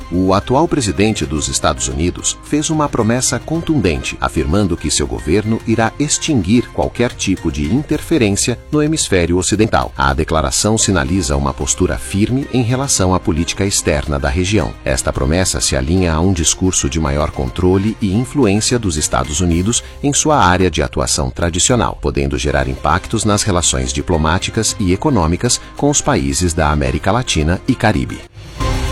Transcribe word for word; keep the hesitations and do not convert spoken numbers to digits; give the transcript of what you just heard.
O atual presidente dos Estados Unidos fez uma promessa contundente, afirmando que seu governo irá extinguir qualquer tipo de interferência no hemisfério ocidental. A declaração sinaliza uma postura firme em relação à política externa da região. Esta promessa se alinha a um discurso de maior controle e influência dos Estados Unidos em sua área de atuação tradicional, podendo gerar impactos nas relações diplomáticas e econômicas com os países da América Latina e Caribe.